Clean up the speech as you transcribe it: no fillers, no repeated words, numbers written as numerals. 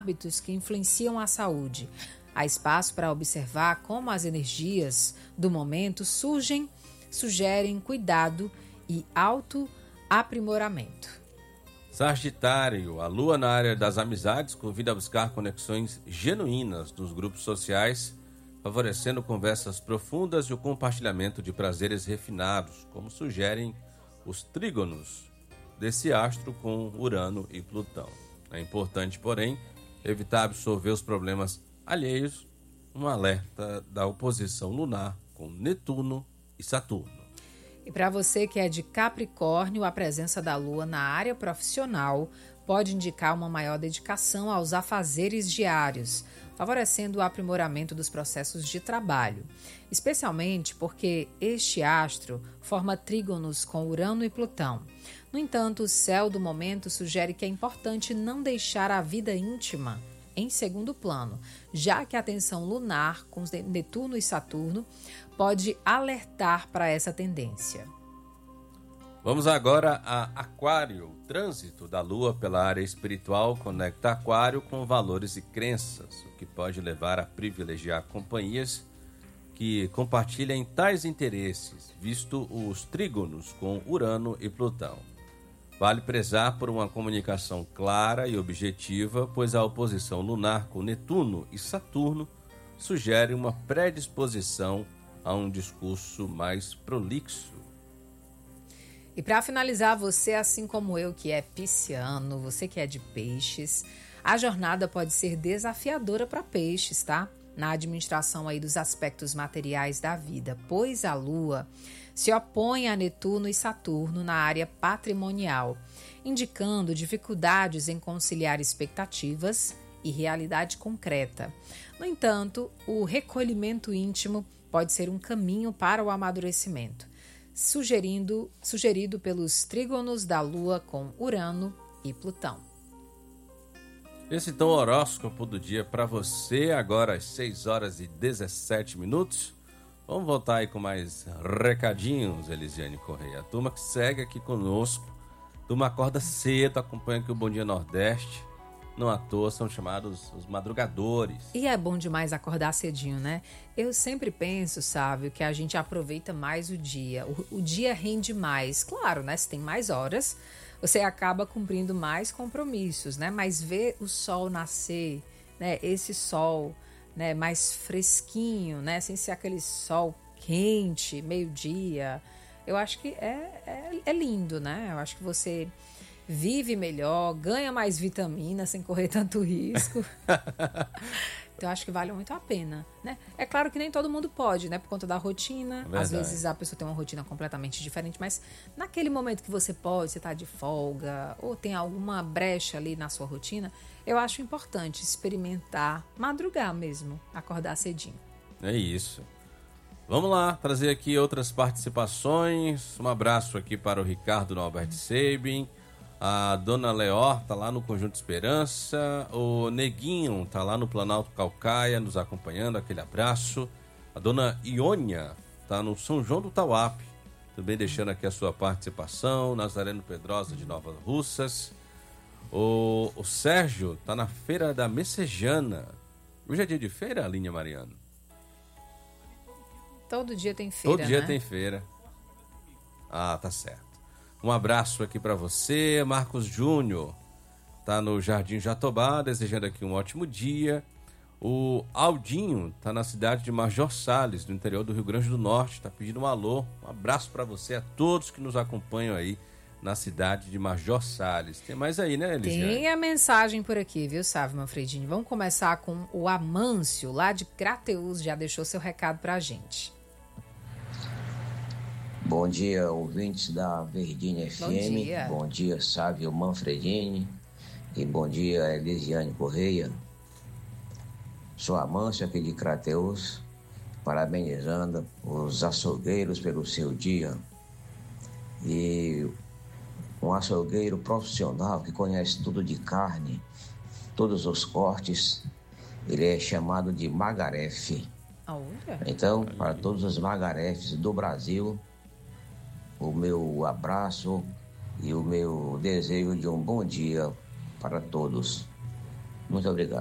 hábitos que influenciam a saúde. Há espaço para observar como as energias do momento sugerem cuidado e autoaprimoramento. Sagitário, a lua na área das amizades convida a buscar conexões genuínas nos grupos sociais, favorecendo conversas profundas e o compartilhamento de prazeres refinados, como sugerem os trígonos desse astro com Urano e Plutão. É importante, porém, evitar absorver os problemas alheios, um alerta da oposição lunar com Netuno e Saturno. E para você que é de Capricórnio, a presença da Lua na área profissional pode indicar uma maior dedicação aos afazeres diários, favorecendo o aprimoramento dos processos de trabalho, especialmente porque este astro forma trígonos com Urano e Plutão. No entanto, o céu do momento sugere que é importante não deixar a vida íntima em segundo plano, já que a tensão lunar com Netuno e Saturno pode alertar para essa tendência. Vamos agora a Aquário. O trânsito da Lua pela área espiritual conecta Aquário com valores e crenças, o que pode levar a privilegiar companhias que compartilhem tais interesses, visto os trígonos com Urano e Plutão. Vale prezar por uma comunicação clara e objetiva, pois a oposição lunar com Netuno e Saturno sugere uma predisposição a um discurso mais prolixo. E para finalizar, você, assim como eu, que é pisciano, você que é de peixes, a jornada pode ser desafiadora para peixes, tá? Na administração aí dos aspectos materiais da vida, pois a Lua se opõe a Netuno e Saturno na área patrimonial, indicando dificuldades em conciliar expectativas e realidade concreta. No entanto, o recolhimento íntimo pode ser um caminho para o amadurecimento, sugerido pelos trígonos da Lua com Urano e Plutão. Esse então horóscopo do dia para você, agora às 6h17. Vamos voltar aí com mais recadinhos, Elisiane Correia. A turma que segue aqui conosco, turma acorda cedo, acompanha aqui o Bom Dia Nordeste. Não à toa são chamados os madrugadores. E é bom demais acordar cedinho, né? Eu sempre penso, Sávio, que a gente aproveita mais o dia. O dia rende mais. Claro, né? Se tem mais horas, você acaba cumprindo mais compromissos, né? Mas ver o sol nascer, né? Esse sol, né, mais fresquinho, né, sem ser aquele sol quente, meio-dia, eu acho que é lindo, né? Eu acho que você vive melhor, ganha mais vitamina sem correr tanto risco. Então, eu acho que vale muito a pena, né? É claro que nem todo mundo pode, né? Por conta da rotina. Às vezes a pessoa tem uma rotina completamente diferente, mas naquele momento que você pode, você tá de folga ou tem alguma brecha ali na sua rotina, eu acho importante experimentar, madrugar mesmo, acordar cedinho. É isso. Vamos lá, trazer aqui outras participações. Um abraço aqui para o Ricardo Norberto Sabin. A Dona Leor tá lá no Conjunto Esperança. O Neguinho tá lá no Planalto Caucaia nos acompanhando. Aquele abraço. A Dona Iônia tá no São João do Tauape, também deixando aqui a sua participação. Nazareno Pedrosa de Nova Russas. O Sérgio tá na Feira da Messejana. Hoje é dia de feira, Linha Mariano? Todo dia tem feira, Todo dia né? tem feira. Ah, tá certo. Um abraço aqui para você. Marcos Júnior tá no Jardim Jatobá, desejando aqui um ótimo dia. O Aldinho tá na cidade de Major Salles, no interior do Rio Grande do Norte, tá pedindo um alô. Um abraço para você, a todos que nos acompanham aí na cidade de Major Salles. Tem mais aí, né, Elisiane? Tem a mensagem por aqui, viu, Sávio Manfredini? Vamos começar com o Amâncio, lá de Crateús, já deixou seu recado pra gente. Bom dia, ouvintes da Verdinha FM. Bom dia. Bom dia, Sávio Manfredini. E bom dia, Elisiane Correia. Sou Amâncio aqui de Crateús, parabenizando os açougueiros pelo seu dia. E um açougueiro profissional que conhece tudo de carne, todos os cortes, ele é chamado de magarefe. Então, para todos os magarefes do Brasil, o meu abraço e o meu desejo de um bom dia para todos. Muito obrigado.